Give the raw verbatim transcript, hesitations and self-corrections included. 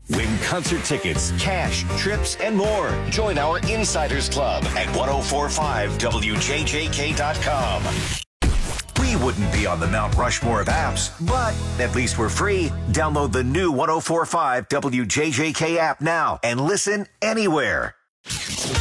Win concert tickets, cash, trips, and more. Join our Insiders Club at ten forty-five W J J K dot com. We wouldn't be on the Mount Rushmore of apps, but at least we're free. Download the new ten forty-five W J J K app now and listen anywhere.